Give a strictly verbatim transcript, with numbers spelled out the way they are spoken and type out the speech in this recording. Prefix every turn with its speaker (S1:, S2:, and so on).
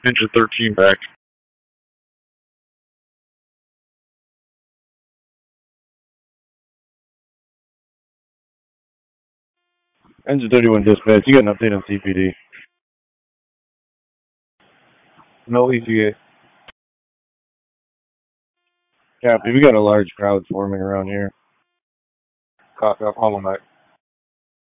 S1: Engine thirteen back. Engine thirty-one dispatch, you got an update on C P D. No E T A. Cap, we got a large crowd forming around here.
S2: Copy, I'll call them back.